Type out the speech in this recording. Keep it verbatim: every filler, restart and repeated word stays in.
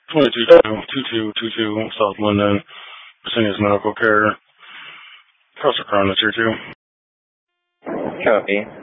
twenty-two two two two two South Linden, Fresenius Medical Care. Customer Crown, that's here too. Copy.